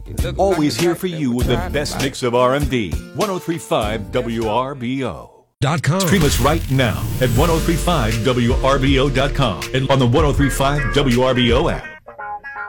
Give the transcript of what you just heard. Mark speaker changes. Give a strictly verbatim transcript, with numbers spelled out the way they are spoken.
Speaker 1: Always here for you with the best mix of R and B. ten thirty-five W R B O.
Speaker 2: Dot com.
Speaker 1: Stream us right now at ten thirty-five W R B O dot com and on the ten thirty-five W R B O app.